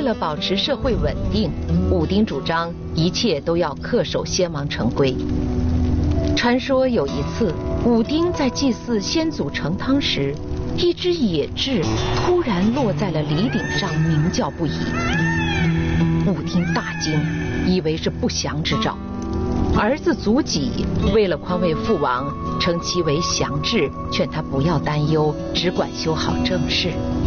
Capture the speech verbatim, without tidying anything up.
了保持社会稳定，武丁主张一切都要恪守先王成规。传说有一次，武丁在祭祀先祖成汤时，一只野雉突然落在了犁顶上，鸣叫不已。武丁大惊，以为是不祥之兆。儿子祖己为了宽慰父王，称其为祥雉，劝他不要担忧，只管修好政事。